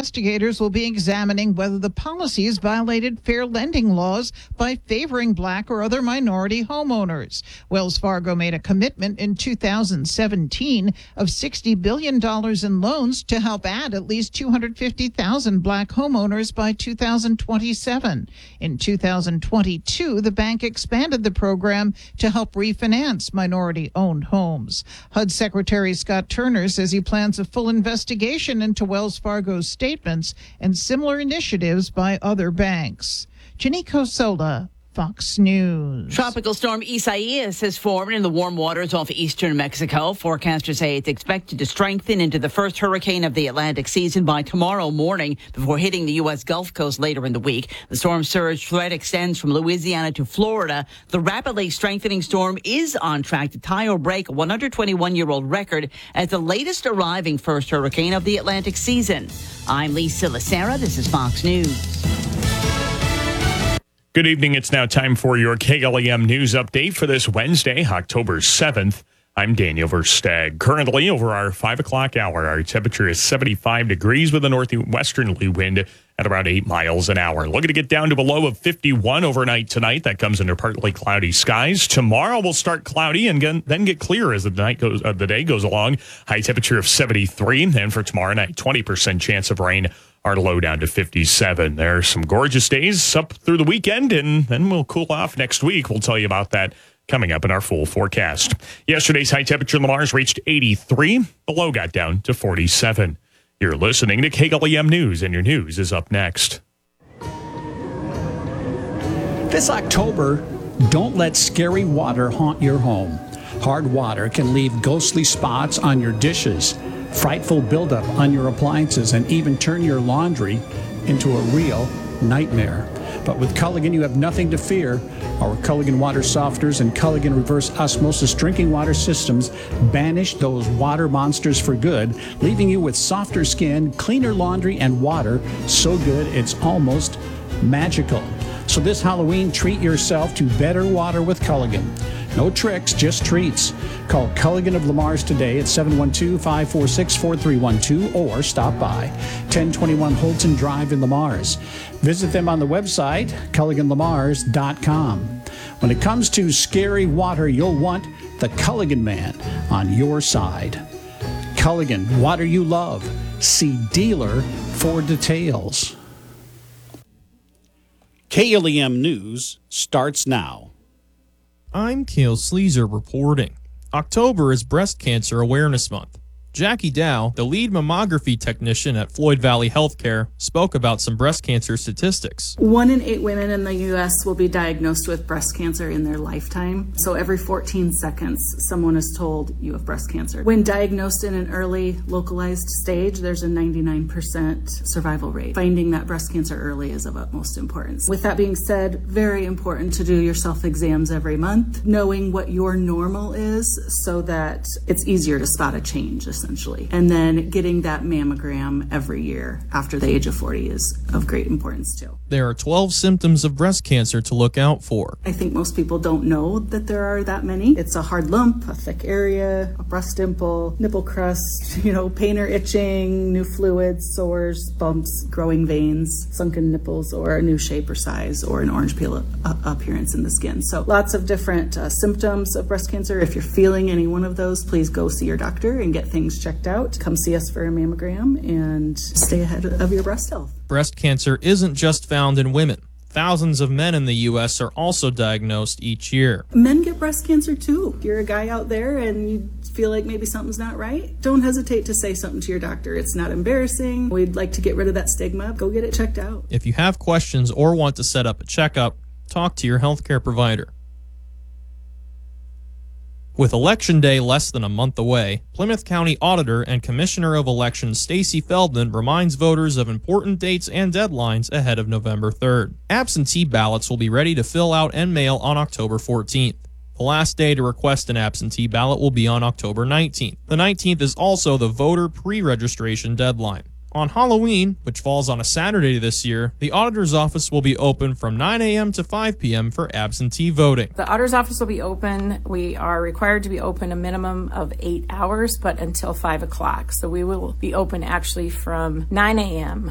investigators will be examining whether the policies violated fair lending laws by favoring Black or other minority homeowners. Wells Fargo made a commitment in 2017 of $60 billion in loans to help add at least 250,000 Black homeowners by 2027. In 2022, the bank expanded the program to help refinance minority-owned homes. HUD Secretary Scott Turner says he plans a full investigation into Wells Fargo's statements and similar initiatives by other banks. Janiko Sola, Fox News. Tropical storm Isaias has formed in the warm waters off eastern Mexico. Forecasters say it's expected to strengthen into the first hurricane of the Atlantic season by tomorrow morning before hitting the U.S. Gulf Coast later in the week. The storm surge threat extends from Louisiana to Florida. The rapidly strengthening storm is on track to tie or break a 121-year-old record as the latest arriving first hurricane of the Atlantic season. I'm Lisa Lacera. This is Fox News. Good evening. It's now time for your KLEM News Update for this Wednesday, October 7th. I'm Daniel Versteg. Currently, over our 5 o'clock hour, our temperature is 75 degrees with a northwesterly wind at around 8 miles an hour. Looking to get down to a low of 51 overnight tonight. That comes under partly cloudy skies. Tomorrow will start cloudy and then get clear as the day goes along. High temperature of 73. And for tomorrow night, 20% chance of rain. Our low down to 57. There are some gorgeous days up through the weekend, and then we'll cool off next week. We'll tell you about that coming up in our full forecast. Yesterday's high temperature in Lamar's reached 83. The low got down to 47. You're listening to KLEM News, and your news is up next. This October, don't let scary water haunt your home. Hard water can leave ghostly spots on your dishes, frightful buildup on your appliances, and even turn your laundry into a real nightmare. But with Culligan, you have nothing to fear. Our Culligan water softeners and Culligan reverse osmosis drinking water systems banish those water monsters for good, leaving you with softer skin, cleaner laundry, and water so good it's almost magical. So this Halloween, treat yourself to better water with Culligan. No tricks, just treats. Call Culligan of Lamar's today at 712-546-4312 or stop by 1021 Holton Drive in Lamar's. Visit them on the website, CulliganLamars.com. When it comes to scary water, you'll want the Culligan man on your side. Culligan, water you love. See dealer for details. KLEM News starts now. I'm Cale Sleazer reporting. October is Breast Cancer Awareness Month. Jackie Dow, the lead mammography technician at Floyd Valley Healthcare, spoke about some breast cancer statistics. 1 in 8 women in the U.S. will be diagnosed with breast cancer in their lifetime. So every 14 seconds, someone is told you have breast cancer. When diagnosed in an early localized stage, there's a 99% survival rate. Finding that breast cancer early is of utmost importance. With that being said, very important to do your self-exams every month, knowing what your normal is so that it's easier to spot a change, essentially. And then getting that mammogram every year after the age of 40 is of great importance too. There are 12 symptoms of breast cancer to look out for. I think most people don't know that there are that many. It's a hard lump, a thick area, a breast dimple, nipple crust, pain or itching, new fluids, sores, bumps, growing veins, sunken nipples, or a new shape or size, or an orange peel appearance in the skin. So lots of different symptoms of breast cancer. If you're feeling any one of those, please go see your doctor and get things checked out. Come see us for a mammogram and stay ahead of your breast health. Breast cancer isn't just found in women. Thousands of men in the U.S. are also diagnosed each year. Men get breast cancer too. If you're a guy out there and you feel like maybe something's not right, don't hesitate to say something to your doctor. It's not embarrassing. We'd like to get rid of that stigma. Go get it checked out. If you have questions or want to set up a checkup, talk to your healthcare provider. With Election Day less than a month away, Plymouth County Auditor and Commissioner of Elections Stacey Feldman reminds voters of important dates and deadlines ahead of November 3rd. Absentee ballots will be ready to fill out and mail on October 14th. The last day to request an absentee ballot will be on October 19th. The 19th is also the voter pre-registration deadline. On Halloween, which falls on a Saturday this year, the auditor's office will be open from 9 a.m. to 5 p.m. for absentee voting. The auditor's office will be open. We are required to be open a minimum of 8 hours, but until 5 o'clock. So we will be open actually from 9 a.m.